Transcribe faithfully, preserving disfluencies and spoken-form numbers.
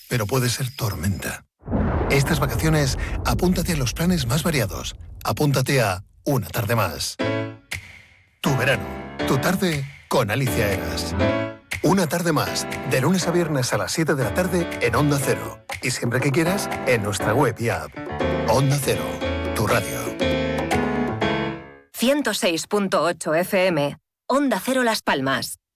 pero puede ser tormenta. Estas vacaciones, apúntate a los planes más variados. Apúntate a Una Tarde Más. Tu verano, tu tarde con Alicia Eras. Una Tarde Más, de lunes a viernes a las siete de la tarde en Onda Cero. Y siempre que quieras, en nuestra web y app. Onda Cero, tu radio. ciento seis punto ocho F M, Onda Cero Las Palmas.